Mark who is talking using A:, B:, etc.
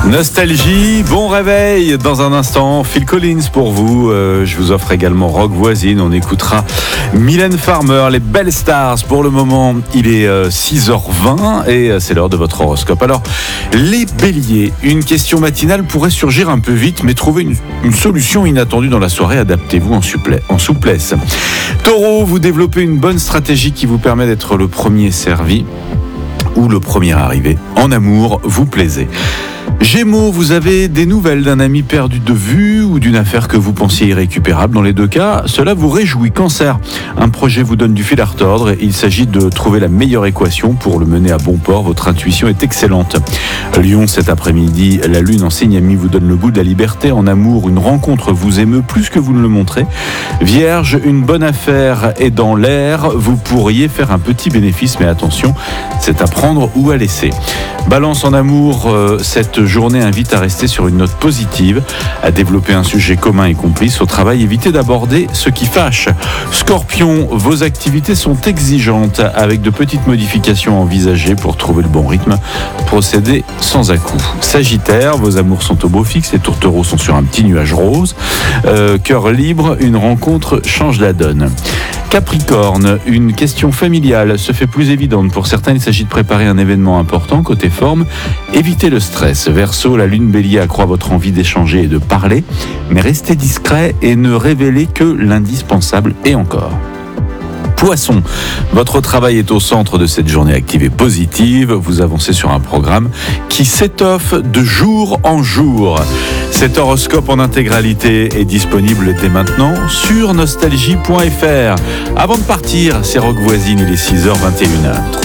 A: Nostalgie, bon réveil. Dans un instant, Phil Collins pour vous. Je vous offre également Rock Voisine. On écoutera Mylène Farmer, les belles stars. Pour le moment, il est 6h20 et c'est l'heure de votre horoscope. Alors, les béliers, une question matinale pourrait surgir un peu vite, mais trouvez une solution inattendue dans la soirée. Adaptez-vous en souplesse. Taureau, vous développez une bonne stratégie qui vous permet d'être le premier servi ou le premier arrivé. En amour, vous plaisez. Gémeaux, vous avez des nouvelles d'un ami perdu de vue ou d'une affaire que vous pensiez irrécupérable. Dans les deux cas, cela vous réjouit. Cancer, un projet vous donne du fil à retordre. Il s'agit de trouver la meilleure équation pour le mener à bon port. Votre intuition est excellente. Lion, cet après-midi, la lune en signe ami vous donne le goût de la liberté. En amour, une rencontre vous émeut plus que vous ne le montrez. Vierge, une bonne affaire est dans l'air. Vous pourriez faire un petit bénéfice, mais attention, c'est à prendre ou à laisser. Balance, en amour, cette journée invite à rester sur une note positive, à développer un sujet commun et complice. Au travail, évitez d'aborder ce qui fâche. Scorpion, vos activités sont exigeantes, avec de petites modifications envisagées pour trouver le bon rythme. Procédez sans à-coups. Sagittaire, vos amours sont au beau fixe, les tourtereaux sont sur un petit nuage rose. Cœur libre, une rencontre change la donne. Capricorne, une question familiale se fait plus évidente. Pour certains, il s'agit de préparer un événement important. Côté forme, évitez le stress. Verseau, la lune bélier accroît votre envie d'échanger et de parler, mais restez discret et ne révélez que l'indispensable et encore. Poisson, votre travail est au centre de cette journée active et positive. Vous avancez sur un programme qui s'étoffe de jour en jour. Cet horoscope en intégralité est disponible dès maintenant sur nostalgie.fr. Avant de partir, c'est Rock Voisine, il est 6h21.